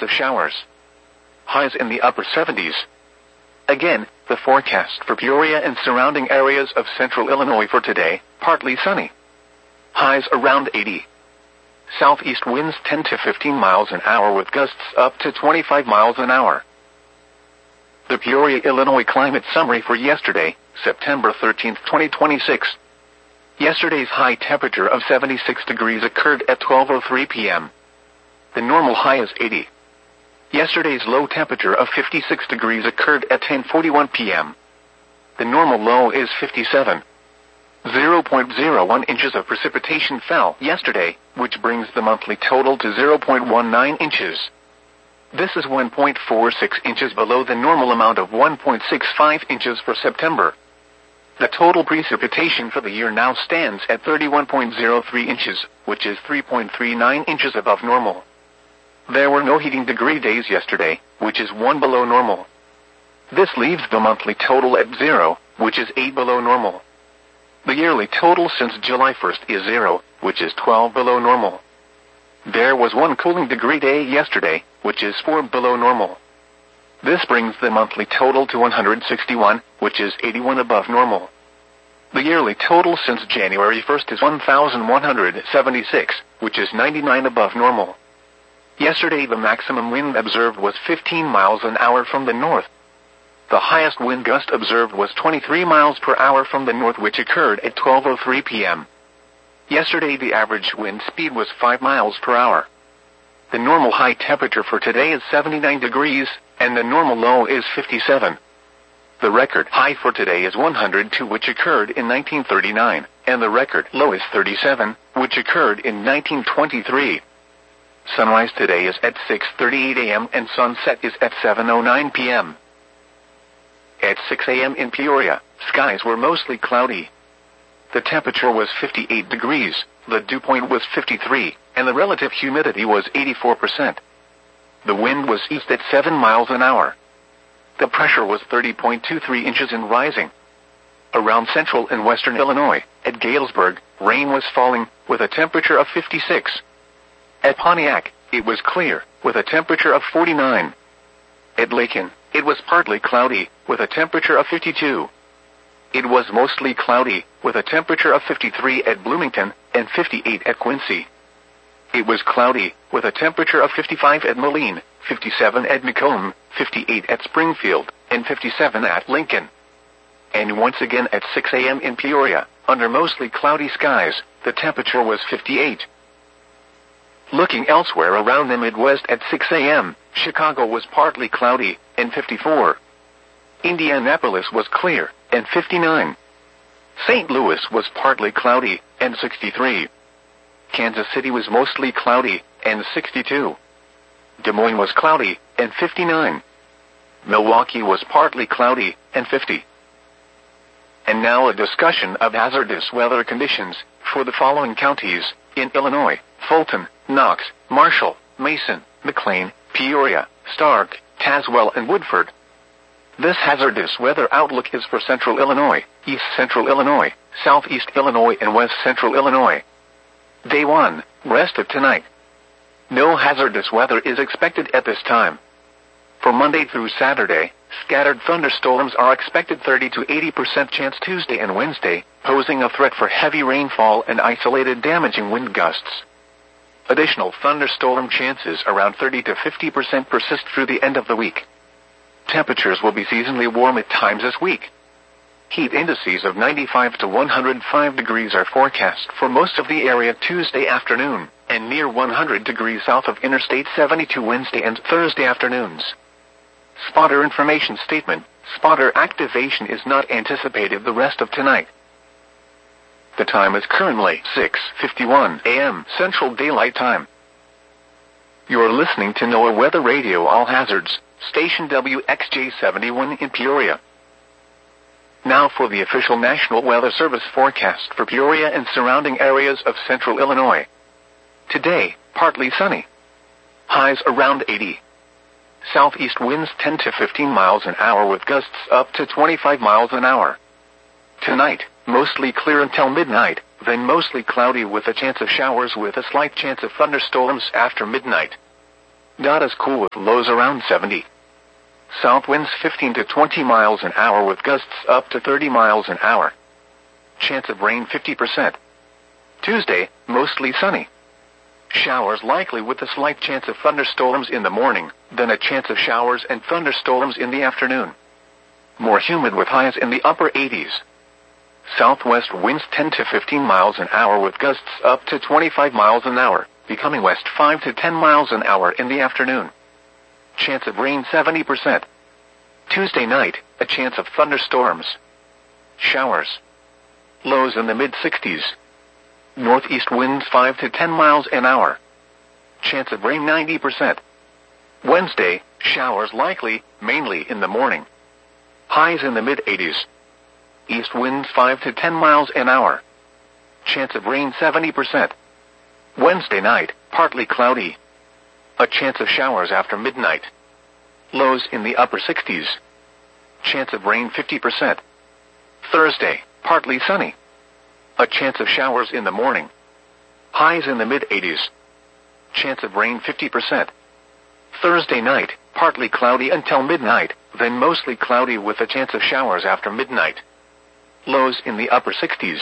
of showers. Highs in the upper 70s. Again, the forecast for Peoria and surrounding areas of central Illinois for today, partly sunny. Highs around 80. Southeast winds 10 to 15 miles an hour with gusts up to 25 miles an hour. The Peoria, Illinois climate summary for yesterday, September 13, 2026. Yesterday's high temperature of 76 degrees occurred at 12:03 p.m. The normal high is 80. Yesterday's low temperature of 56 degrees occurred at 10:41 p.m. The normal low is 57. 0.01 inches of precipitation fell yesterday, which brings the monthly total to 0.19 inches. This is 1.46 inches below the normal amount of 1.65 inches for September. The total precipitation for the year now stands at 31.03 inches, which is 3.39 inches above normal. There were no heating degree days yesterday, which is 1 below normal. This leaves the monthly total at 0, which is 8 below normal. The yearly total since July 1st is 0, which is 12 below normal. There was 1 cooling degree day yesterday, which is 4 below normal. This brings the monthly total to 161, which is 81 above normal. The yearly total since January 1st is 1,176, which is 99 above normal. Yesterday the maximum wind observed was 15 miles an hour from the north. The highest wind gust observed was 23 miles per hour from the north, which occurred at 12:03 p.m. Yesterday the average wind speed was 5 miles per hour. The normal high temperature for today is 79 degrees, and the normal low is 57. The record high for today is 102, which occurred in 1939, and the record low is 37, which occurred in 1923. Sunrise today is at 6:38 a.m. and sunset is at 7:09 p.m. At 6 a.m. in Peoria, skies were mostly cloudy. The temperature was 58 degrees, the dew point was 53, and the relative humidity was 84%. The wind was east at 7 miles an hour. The pressure was 30.23 inches and rising. Around central and western Illinois, at Galesburg, rain was falling, with a temperature of 56. At Pontiac, it was clear, with a temperature of 49. At Lincoln, it was partly cloudy, with a temperature of 52. It was mostly cloudy, with a temperature of 53 at Bloomington, and 58 at Quincy. It was cloudy, with a temperature of 55 at Moline, 57 at Macomb, 58 at Springfield, and 57 at Lincoln. And once again at 6 a.m. in Peoria, under mostly cloudy skies, the temperature was 58. Looking elsewhere around the Midwest at 6 a.m., Chicago was partly cloudy, and 54. Indianapolis was clear, and 59. St. Louis was partly cloudy, and 63. Kansas City was mostly cloudy, and 62. Des Moines was cloudy, and 59. Milwaukee was partly cloudy, and 50. And now a discussion of hazardous weather conditions for the following counties in Illinois: Fulton, Knox, Marshall, Mason, McLean, Peoria, Stark, Tazewell, and Woodford. This hazardous weather outlook is for central Illinois, east central Illinois, southeast Illinois, and west central Illinois. Day 1, rest of tonight. No hazardous weather is expected at this time. For Monday through Saturday, scattered thunderstorms are expected, 30 to 80% chance Tuesday and Wednesday, posing a threat for heavy rainfall and isolated damaging wind gusts. Additional thunderstorm chances around 30 to 50% persist through the end of the week. Temperatures will be seasonally warm at times this week. Heat indices of 95 to 105 degrees are forecast for most of the area Tuesday afternoon, and near 100 degrees south of Interstate 72 Wednesday and Thursday afternoons. Spotter information statement: spotter activation is not anticipated the rest of tonight. The time is currently 6:51 a.m. Central Daylight Time. You're listening to NOAA Weather Radio All Hazards, station WXJ71 in Peoria. Now for the official National Weather Service forecast for Peoria and surrounding areas of central Illinois. Today, partly sunny. Highs around 80. Southeast winds 10 to 15 miles an hour with gusts up to 25 miles an hour. Tonight, mostly clear until midnight, then mostly cloudy with a chance of showers with a slight chance of thunderstorms after midnight. Not as cool with lows around 70. South winds 15 to 20 miles an hour with gusts up to 30 miles an hour. Chance of rain 50%. Tuesday, mostly sunny. Showers likely with a slight chance of thunderstorms in the morning, then a chance of showers and thunderstorms in the afternoon. More humid with highs in the upper 80s. Southwest winds 10 to 15 miles an hour with gusts up to 25 miles an hour, becoming west 5 to 10 miles an hour in the afternoon. Chance of rain 70%. Tuesday night, a chance of thunderstorms. Showers. Lows in the mid-60s. Northeast winds 5 to 10 miles an hour. Chance of rain 90%. Wednesday, showers likely, mainly in the morning. Highs in the mid-80s. East winds 5 to 10 miles an hour. Chance of rain 70%. Wednesday night, partly cloudy. A chance of showers after midnight. Lows in the upper 60s. Chance of rain 50%. Thursday, partly sunny. A chance of showers in the morning. Highs in the mid-80s. Chance of rain 50%. Thursday night, partly cloudy until midnight, then mostly cloudy with a chance of showers after midnight. Lows in the upper 60s.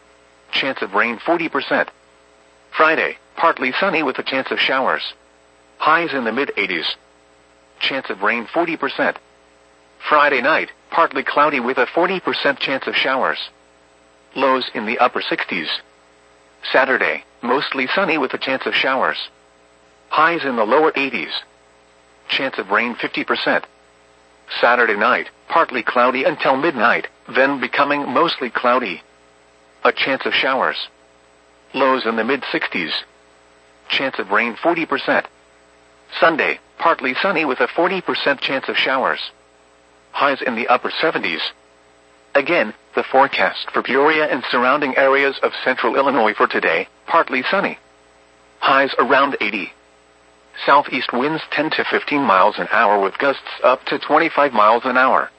Chance of rain 40%. Friday, partly sunny with a chance of showers. Highs in the mid-80s. Chance of rain 40%. Friday night, partly cloudy with a 40% chance of showers. Lows in the upper 60s. Saturday, mostly sunny with a chance of showers. Highs in the lower 80s. Chance of rain 50%. Saturday night, partly cloudy until midnight, then becoming mostly cloudy. A chance of showers. Lows in the mid-60s. Chance of rain 40%. Sunday, partly sunny with a 40% chance of showers. Highs in the upper 70s. Again, the forecast for Peoria and surrounding areas of central Illinois for today, partly sunny. Highs around 80. Southeast winds 10 to 15 miles an hour with gusts up to 25 miles an hour.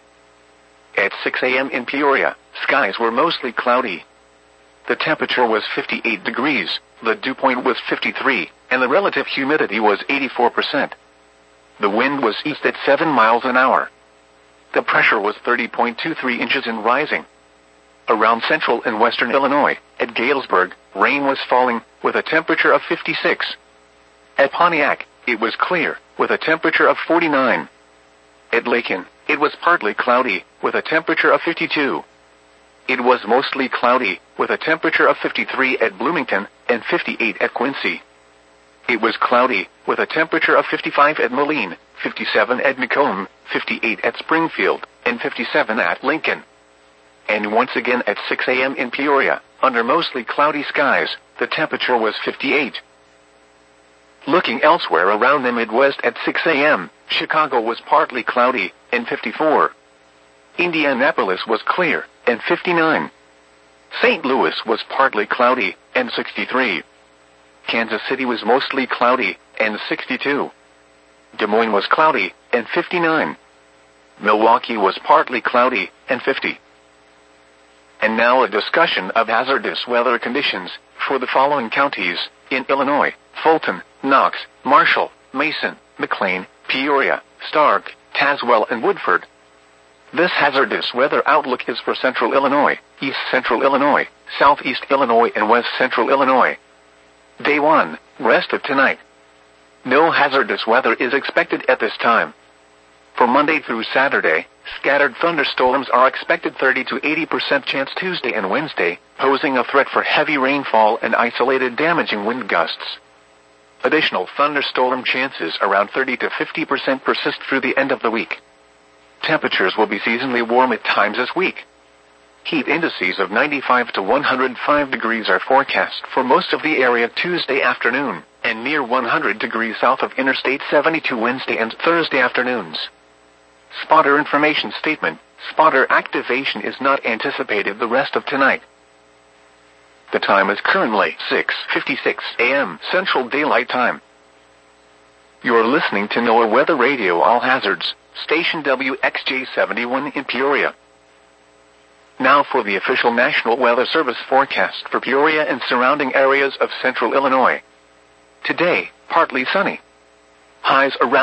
At 6 a.m. in Peoria, skies were mostly cloudy. The temperature was 58 degrees, the dew point was 53, and the relative humidity was 84%. The wind was east at 7 miles an hour. The pressure was 30.23 inches and rising. Around central and western Illinois, at Galesburg, rain was falling, with a temperature of 56. At Pontiac, it was clear, with a temperature of 49. At Lakin, it was partly cloudy, with a temperature of 52. It was mostly cloudy, with a temperature of 53 at Bloomington, and 58 at Quincy. It was cloudy, with a temperature of 55 at Moline, 57 at Macomb, 58 at Springfield, and 57 at Lincoln. And once again at 6 a.m. in Peoria, under mostly cloudy skies, the temperature was 58. Looking elsewhere around the Midwest at 6 a.m., Chicago was partly cloudy, and 54. Indianapolis was clear, and 59. St. Louis was partly cloudy, and 63. Kansas City was mostly cloudy, and 62. Des Moines was cloudy, and 59. Milwaukee was partly cloudy, and 50. And now a discussion of hazardous weather conditions for the following counties in Illinois: Fulton, Knox, Marshall, Mason, McLean, Peoria, Stark, Tazewell, and Woodford. This hazardous weather outlook is for central Illinois, east central Illinois, southeast Illinois, and west central Illinois. Day 1, rest of tonight. No hazardous weather is expected at this time. For Monday through Saturday, scattered thunderstorms are expected 30 to 80% chance Tuesday and Wednesday, posing a threat for heavy rainfall and isolated damaging wind gusts. Additional thunderstorm chances around 30 to 50% persist through the end of the week. Temperatures will be seasonally warm at times this week. Heat indices of 95 to 105 degrees are forecast for most of the area Tuesday afternoon, and near 100 degrees south of Interstate 72 Wednesday and Thursday afternoons. Spotter information statement: spotter activation is not anticipated the rest of tonight. The time is currently 6:56 a.m. Central Daylight Time. You are listening to NOAA Weather Radio All Hazards, station WXJ71 in Peoria. Now for the official National Weather Service forecast for Peoria and surrounding areas of central Illinois. Today, partly sunny. Highs around